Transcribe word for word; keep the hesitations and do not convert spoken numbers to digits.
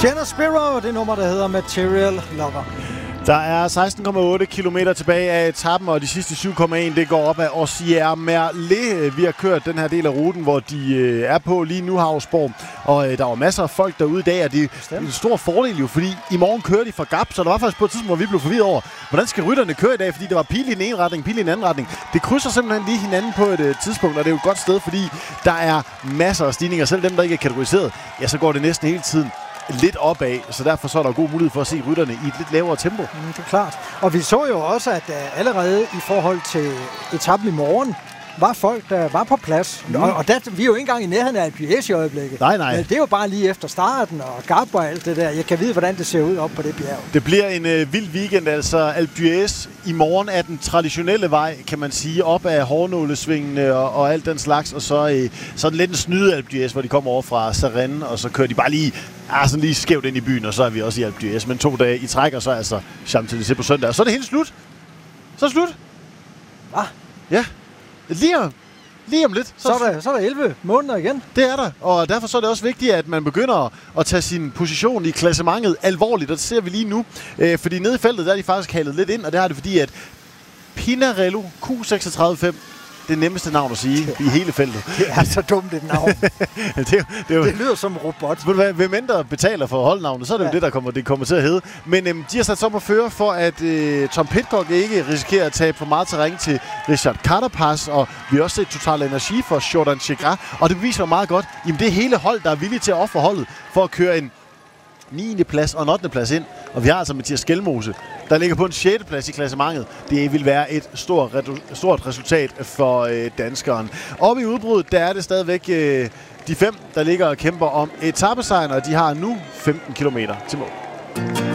Sienna Spiro, det nummer, der hedder Material Lover. Der er seksten komma otte kilometer tilbage af etappen, og de sidste syv komma en det går op ad Ossier Merlet. Vi har kørt den her del af ruten, hvor de øh, er på lige nu, Havsborg. Og øh, der var masser af folk derude i dag, og det er en stor fordel jo, fordi i morgen kører de fra Gap, så der var faktisk på et tidspunkt, hvor vi blev forvirret over, hvordan skal rytterne køre i dag, fordi der var pil i den ene retning, pil i den anden retning. Det krydser simpelthen lige hinanden på et øh, tidspunkt, og det er jo et godt sted, fordi der er masser af stigninger. Selv dem, der ikke er kategoriseret, ja, så går det næsten hele tiden lidt opad, så derfor så er der god mulighed for at se rytterne i et lidt lavere tempo. Mm, det er klart. Og vi så jo også, at uh, allerede i forhold til etappen i morgen, var folk, der var på plads. Mm. Og, og der, vi er jo ikke engang i nærheden af Alpe d'Huez i øjeblikket. Nej, nej. Men det er jo bare lige efter starten, og Gap og alt det der. Jeg kan vide, hvordan det ser ud op på det bjerg. Det bliver en øh, vild weekend, altså Alpe d'Huez i morgen er den traditionelle vej, kan man sige, op ad hårnålesvingene og, og alt den slags. Og så, øh, så er det lidt en snyde Alpe d'Huez, hvor de kommer over fra Sarenne, og så kører de bare lige, ah, sådan lige skævt ind i byen, og så er vi også i Alpe d'Huez. Men to dage i træk, og så er altså Champs-Élysées på søndag. Og så er det helt slut. Så er det slut. Hvad? Ja. Lige om, lige om lidt. Så, så, er der, så er der elleve måneder igen. Det er der, og derfor så er det også vigtigt, at man begynder at tage sin position i klassementet alvorligt, og det ser vi lige nu. Øh, fordi nede i feltet, der er de faktisk halet lidt ind, og det har det fordi, at Pinarello Q seksogtredive fem, det nemmeste navn at sige i hele feltet. Det er så dumt et navn. det, er, det, er jo, det lyder som en robot. Hvem mindre betaler for holdnavnet, så er det ja. jo det, der kommer, det kommer til at hedde. Men øhm, de har sat sig op at føre for, at øh, Tom Pidcock ikke risikerer at tabe for meget terræn til Richard Carapaz, og vi har også set Total Energi for Jordan Chegras, og det beviser meget godt, jamen det er hele hold, der er villige til at ofre holdet for at køre en niende plads og en ottende plads ind. Og vi har altså Mathias Skelmose, der ligger på en sjette plads i klassementet. Det vil være et stort, stort resultat for øh, danskeren. Oppe i udbruddet, der er det stadigvæk øh, de fem, der ligger og kæmper om etapesejren, og de har nu femten kilometer til mål.